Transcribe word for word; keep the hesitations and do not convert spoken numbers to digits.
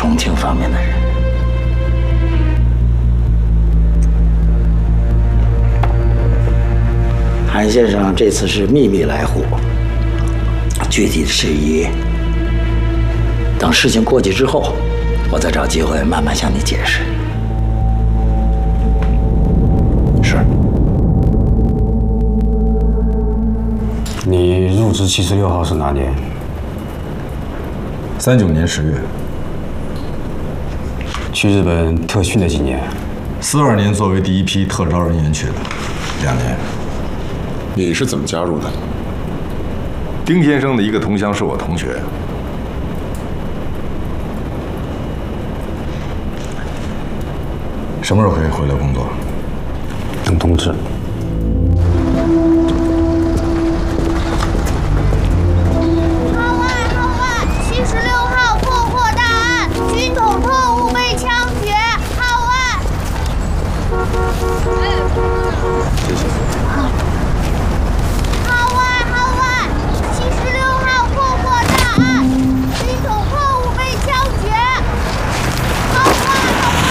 重庆方面的人。韩先生这次是秘密来沪，具体的事宜等事情过去之后，我再找机会慢慢向你解释。是。 你入职七十六号是哪年？ 三九年十月。 去日本特训了几年？ 四二年作为第一批特招人员去的，两年。 你是怎么加入的？ 丁先生的一个同乡是我同学。什么时候可以回来工作？ 等通知。